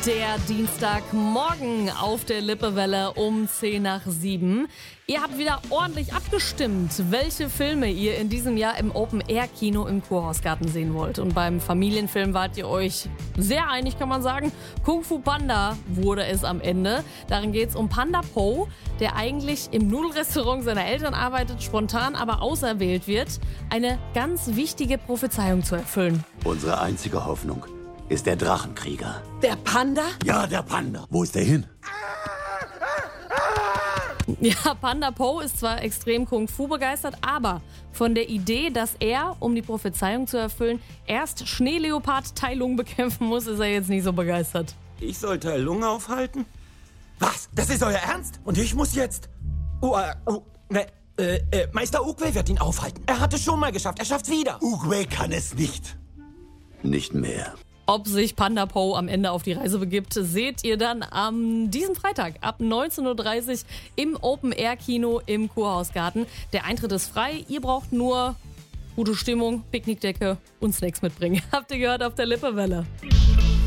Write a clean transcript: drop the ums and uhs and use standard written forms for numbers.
Der Dienstagmorgen auf der Lippewelle um 6:50. Ihr habt wieder ordentlich abgestimmt, welche Filme ihr in diesem Jahr im Open-Air-Kino im Kurhausgarten sehen wollt. Und beim Familienfilm wart ihr euch sehr einig, kann man sagen. Kung Fu Panda wurde es am Ende. Darin geht es um Panda Po, der eigentlich im Nudelrestaurant seiner Eltern arbeitet, spontan aber auserwählt wird, eine ganz wichtige Prophezeiung zu erfüllen. Unsere einzige Hoffnung ist der Drachenkrieger. Der Panda? Ja, der Panda. Wo ist der hin? Ja, Panda Po ist zwar extrem Kung Fu begeistert, aber von der Idee, dass er, um die Prophezeiung zu erfüllen, erst Schneeleopard Tai Lung bekämpfen muss, ist er jetzt nicht so begeistert. Ich soll Tai Lung aufhalten? Was? Das ist euer Ernst? Und ich muss jetzt... Meister Oogway wird ihn aufhalten. Er hat es schon mal geschafft, er schafft's wieder. Oogway kann es nicht. Nicht mehr. Ob sich Panda Po am Ende auf die Reise begibt, seht ihr dann am diesen Freitag ab 19:30 Uhr im Open-Air-Kino im Kurhausgarten. Der Eintritt ist frei, ihr braucht nur gute Stimmung, Picknickdecke und Snacks mitbringen. Habt ihr gehört auf der Lippewelle.